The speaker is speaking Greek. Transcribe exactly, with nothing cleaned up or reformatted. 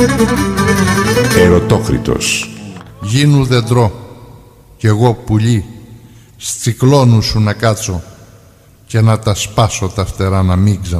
Ερωτόκριτος. Γίνου δεντρό κι εγώ πουλί, σ' τσικλώνου σου να κάτσω και να τα σπάσω τα φτερά να μην ξανα